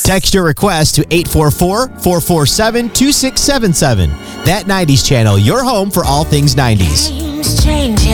Text your request to 844-447-2677. That 90s channel, your home for all things 90s. Games change.